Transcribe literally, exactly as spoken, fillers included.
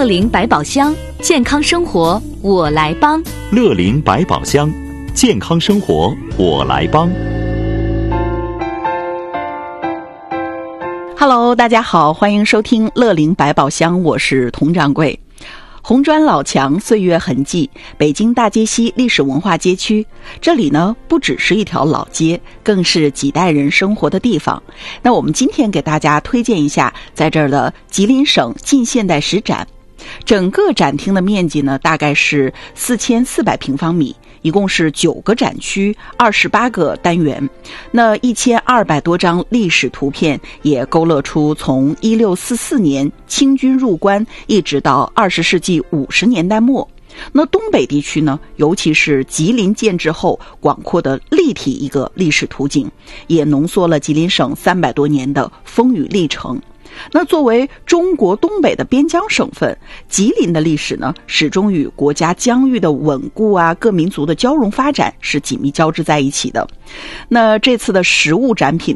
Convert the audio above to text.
乐龄百宝箱，健康生活我来帮。 乐龄百宝箱，健康生活我来帮。 Hello， 大家好，欢迎收听乐龄百宝箱，我是佟掌柜。红砖老墙，岁月痕迹，北京大街西历史文化街区，这里呢不只是一条老街，更是几代人生活的地方。那我们今天给大家推荐一下在这儿的吉林省近现代史展。整个展厅的面积呢大概是四千四百平方米，一共是九个展区，二十八个单元。那一千二百多张历史图片也勾勒出从一六四四年清军入关一直到二十世纪五十年代末。那东北地区呢，尤其是吉林建制后广阔的立体一个历史图景，也浓缩了吉林省三百多年的风雨历程。那作为中国东北的边疆省份，吉林的历史呢，始终与国家疆域的稳固啊，各民族的交融发展是紧密交织在一起的。那这次的实物展品